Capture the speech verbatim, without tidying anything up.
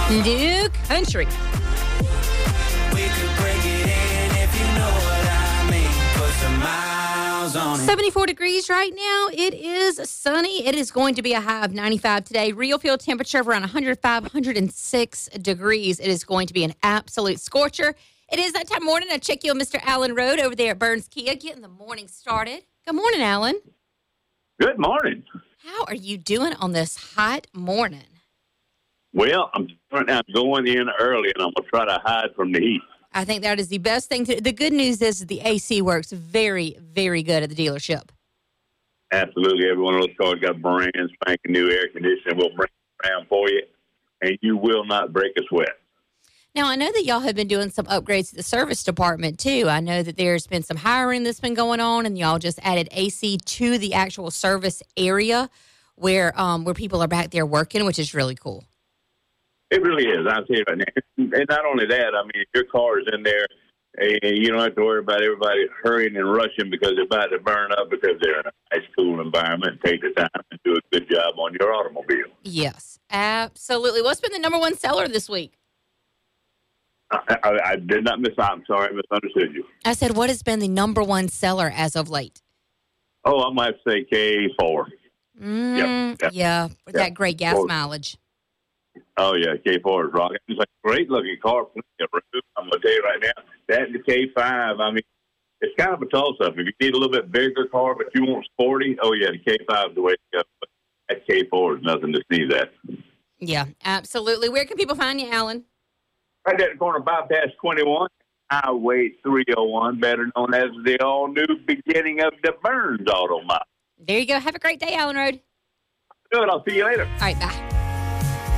New Country. We could break it in if you know what I mean. Put some miles on it. seventy-four degrees right now. It is sunny. It is going to be a high of ninety-five today. Real field temperature of around one hundred five, one hundred six degrees. It is going to be an absolute scorcher. It is that time of morning. I check you on Mister Allen Road over there at Burns Kia, getting the morning started. Good morning, Alan. Good morning. How are you doing on this hot morning? Well, I'm right now going in early, and I'm going to try to hide from the heat. I think that is the best thing to. The good news is the A C works very, very good at the dealership. Absolutely. Every one of those cars got brand spanking new air conditioning. We'll bring it around for you, and you will not break a sweat. Now, I know that y'all have been doing some upgrades to the service department, too. I know that there's been some hiring that's been going on, and y'all just added A C to the actual service area where um, where people are back there working, which is really cool. It really is. I'll tell you right now. And not only that, I mean, if your car is in there, and you don't have to worry about everybody hurrying and rushing because they're about to burn up because they're in a nice, cool environment. Take the time and do a good job on your automobile. Yes, absolutely. What's been the number one seller this week? I, I, I did not miss out. I'm sorry, I misunderstood you. I said, what has been the number one seller as of late? Oh, I might say K four. Mm, Yep, yep, yeah, with yep. that great gas Four. mileage. Oh, yeah, K four is rocking. It's a great-looking car. I'm going to tell you right now, that and the K five, I mean, it's kind of a toss-up. If you need a little bit bigger car, but you want sporty, oh, yeah, the K five is the way to go. But that K four is nothing to sneeze at. Yeah, absolutely. Where can people find you, Alan? Right there at the corner of bypass twenty-one, Highway three oh one, better known as the all-new beginning of the Burns Auto Mile. There you go. Have a great day, Allen Road. Good. I'll see you later. All right, bye.